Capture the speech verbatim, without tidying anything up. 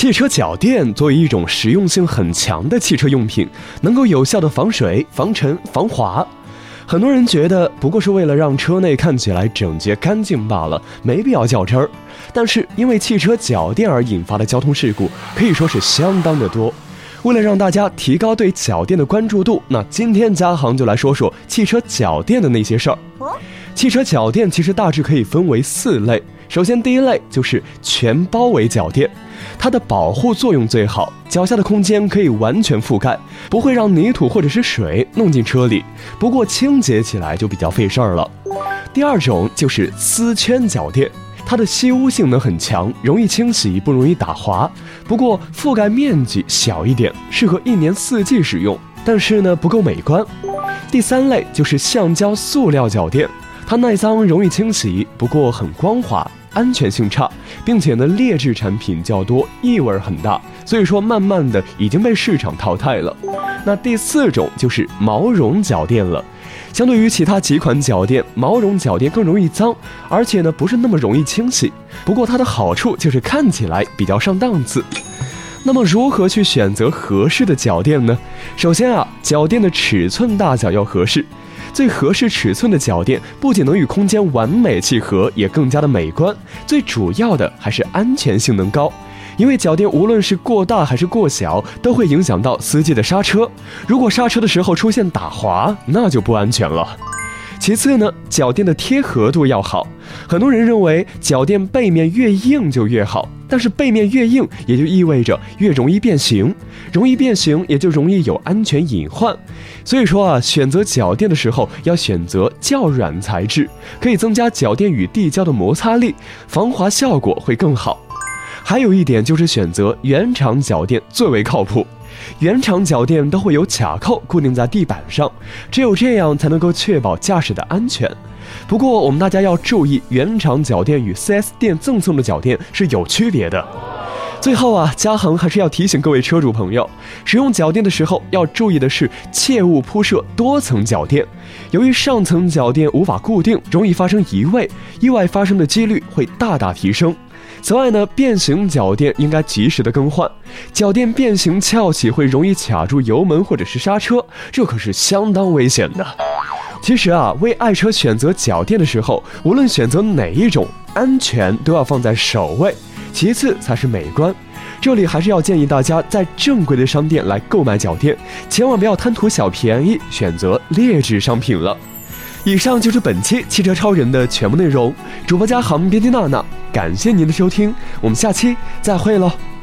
汽车脚垫作为一种实用性很强的汽车用品，能够有效的防水、防尘、防滑。很多人觉得不过是为了让车内看起来整洁干净罢了，没必要较真儿。但是因为汽车脚垫而引发的交通事故可以说是相当的多。为了让大家提高对脚垫的关注度，那今天嘉航就来说说汽车脚垫的那些事儿。汽车脚垫其实大致可以分为四类。首先第一类就是全包围脚垫，它的保护作用最好，脚下的空间可以完全覆盖，不会让泥土或者是水弄进车里，不过清洁起来就比较费事儿了。第二种就是丝圈脚垫，它的吸污性能很强，容易清洗，不容易打滑，不过覆盖面积小一点，适合一年四季使用，但是呢不够美观。第三类就是橡胶塑料脚垫，它耐脏容易清洗，不过很光滑，安全性差，并且呢劣质产品较多，异味很大，所以说慢慢的已经被市场淘汰了。那第四种就是毛绒脚垫了，相对于其他几款脚垫，毛绒脚垫更容易脏，而且呢不是那么容易清洗，不过它的好处就是看起来比较上档次。那么如何去选择合适的脚垫呢？首先啊，脚垫的尺寸大小要合适。最合适尺寸的脚垫不仅能与空间完美契合，也更加的美观，最主要的还是安全性能高。因为脚垫无论是过大还是过小，都会影响到司机的刹车，如果刹车的时候出现打滑，那就不安全了。其次呢，脚垫的贴合度要好。很多人认为脚垫背面越硬就越好，但是背面越硬也就意味着越容易变形，容易变形也就容易有安全隐患。所以说啊，选择脚垫的时候要选择较软材质，可以增加脚垫与地胶的摩擦力，防滑效果会更好。还有一点就是选择原厂脚垫最为靠谱。原厂脚垫都会有卡扣固定在地板上，只有这样才能够确保驾驶的安全。不过我们大家要注意，原厂脚垫与 四 S 店赠送的脚垫是有区别的。最后啊，嘉航还是要提醒各位车主朋友，使用脚垫的时候要注意的是，切勿铺设多层脚垫。由于上层脚垫无法固定，容易发生移位，意外发生的几率会大大提升。此外呢，变形脚垫应该及时的更换，脚垫变形翘起会容易卡住油门或者是刹车，这可是相当危险的。其实啊，为爱车选择脚垫的时候，无论选择哪一种，安全都要放在首位，其次才是美观。这里还是要建议大家在正规的商店来购买脚垫，千万不要贪图小便宜，选择劣质商品了。以上就是本期汽车超人的全部内容，主播嘉航，编辑娜娜，感谢您的收听，我们下期再会喽。